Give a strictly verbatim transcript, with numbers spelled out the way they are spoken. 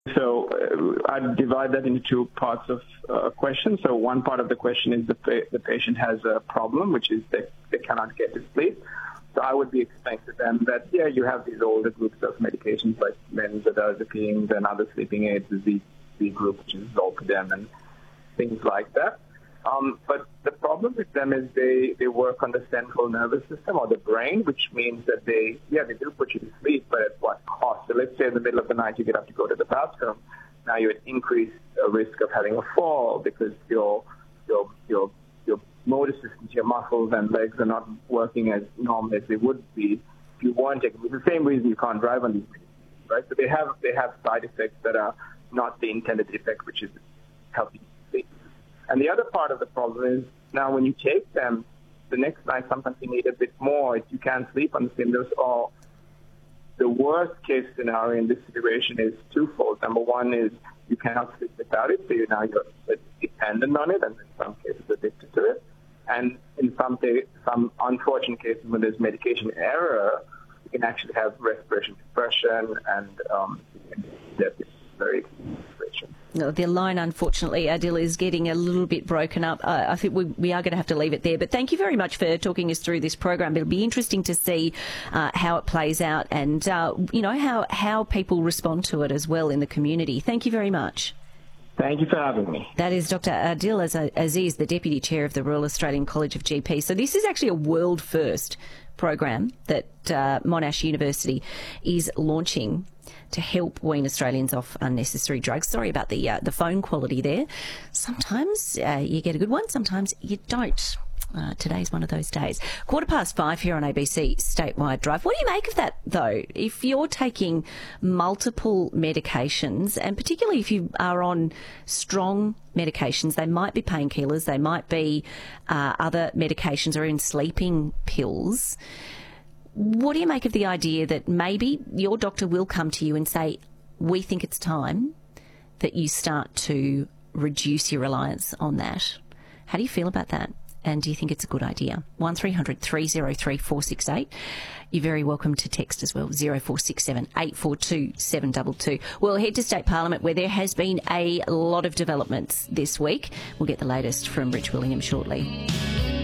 So uh, I'd divide that into two parts of uh, question. So one part of the question is the, pa- the patient has a problem, which is that they cannot get to sleep. So I would be explaining to them that, yeah, you have these older groups of medications like benzodiazepines and other sleeping aids, the Z, Z group, which is Zolpidem and things like that. Um, but the problem with them is they, they work on the central nervous system or the brain, which means that they, yeah, they do put you to sleep, but at what cost? So let's say in the middle of the night you get up to go to the bathroom. Now you would increase a risk of having a fall because your your your your motor systems, your muscles and legs are not working as normally as they would be if you weren't taking. It's the same reason you can't drive on these medications, right? So they have they have side effects that are not the intended effect, which is helping you sleep. And the other part of the problem is now when you take them, the next night sometimes you need a bit more if you can't sleep on the same dose. Or the worst case scenario in this situation is twofold. Number one is you cannot sleep without it, so you're now you're dependent on it, and in some cases addicted to it. And in some some unfortunate cases when there's medication error, you can actually have respiration depression and um, death is very situation. The line, unfortunately, Adil, is getting a little bit broken up. Uh, I think we, we are going to have to leave it there. But thank you very much for talking us through this program. It'll be interesting to see uh, how it plays out and, uh, you know, how, how people respond to it as well in the community. Thank you very much. Thank you for having me. That is Doctor Adil Aziz, the Deputy Chair of the Royal Australian College of G Ps. So this is actually a world first program that uh, Monash University is launching to help wean Australians off unnecessary drugs. Sorry about the uh, the phone quality there. Sometimes uh, you get a good one, sometimes you don't. Uh, today's one of those days. Quarter past five here on A B C Statewide Drive. What do you make of that, though? If you're taking multiple medications, and particularly if you are on strong medications, they might be painkillers, they might be uh, other medications or even sleeping pills. What do you make of the idea that maybe your doctor will come to you and say, we think it's time that you start to reduce your reliance on that? How do you feel about that? And do you think it's a good idea? one three hundred three oh three four six eight. You're very welcome to text as well, zero four six seven eight four two seven two two. We'll head to State Parliament where there has been a lot of developments this week. We'll get the latest from Rich Willingham shortly.